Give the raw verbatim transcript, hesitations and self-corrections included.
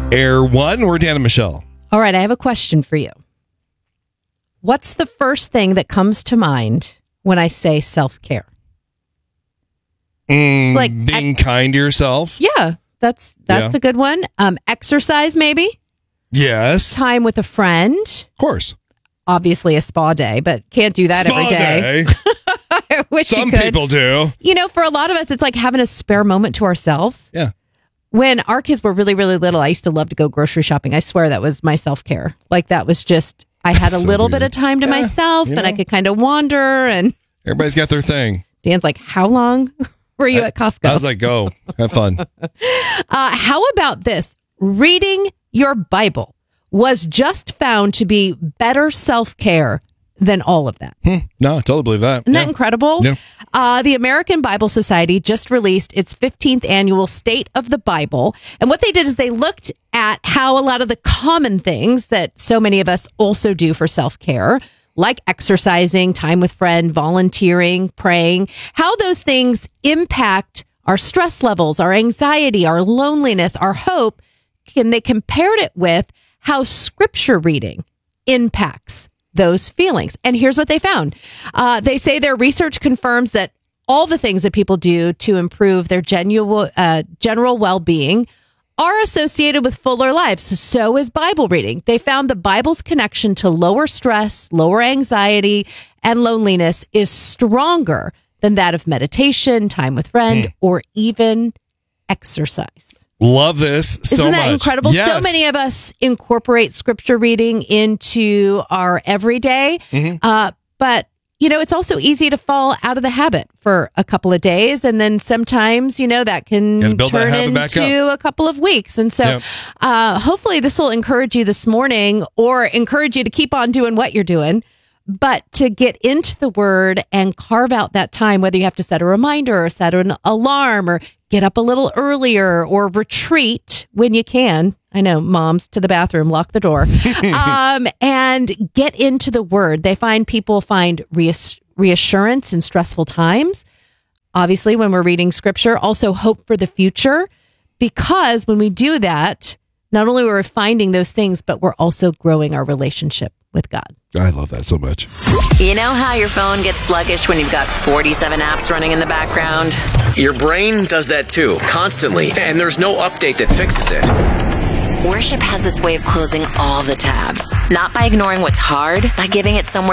Air One. We're Dan and Michelle. All right, I have a question for you. What's the first thing that comes to mind when I say self-care? Mm, Like being ex- kind to yourself. Yeah, that's that's Yeah. a good one. Um, exercise, maybe. Yes. Time with a friend. Of course. Obviously, a spa day, but can't do that Spa every day. day. I wish Some you could. people do. You know, for a lot of us, it's like having a spare moment to ourselves. Yeah. When our kids were really, really little, I used to love to go grocery shopping. I swear that was my self-care. Like that was just, I had a So little weird. bit of time to Yeah, myself you and I know. could kind of wander. And Everybody's got their thing. Dan's like, how long were you at Costco? I was like, go. Have fun. uh, how about this? Reading your Bible was just found to be better self-care than all of that. Hmm. No, I totally believe that. Isn't Yeah. that incredible? Yeah. Uh, the American Bible Society just released its fifteenth annual State of the Bible. And what they did is they looked at how a lot of the common things that so many of us also do for self-care, like exercising, time with friend, volunteering, praying, how those things impact our stress levels, our anxiety, our loneliness, our hope. And they compared it with how scripture reading impacts those feelings. And here's what they found. Uh, they say their research confirms that all the things that people do to improve their genuine, uh, general well-being are associated with fuller lives. So is Bible reading. They found the Bible's connection to lower stress, lower anxiety, and loneliness is stronger than that of meditation, time with friend, Mm. or even exercise. Love this so Isn't that much. incredible? Yes. So many of us incorporate scripture reading into our everyday. Mhm. Uh, but, you know, it's also easy to fall out of the habit for a couple of days. And then sometimes, you know, that Gotta can build that turn habit back into a couple of weeks. And so Yep. uh, hopefully this will encourage you this morning or encourage you to keep on doing what you're doing. But to get into the word and carve out that time, whether you have to set a reminder or set an alarm or get up a little earlier or retreat when you can. I know, moms, to the bathroom, lock the door, um, and get into the word. They find people find reass- reassurance in stressful times. Obviously, when we're reading scripture, also hope for the future, because when we do that, not only are we finding those things, but we're also growing our relationship with God. I love that so much. You know how your phone gets sluggish when you've got forty-seven apps running in the background? Your brain does that too, constantly, and there's no update that fixes it. Worship has this way of closing all the tabs. Not by ignoring what's hard, by giving it somewhere